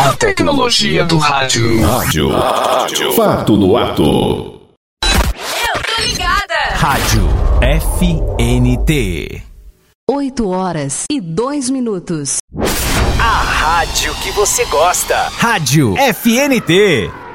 A tecnologia do rádio. Rádio. Fato no ato. Eu tô ligada. Rádio FNT. 8h02. A rádio que você gosta. Rádio FNT.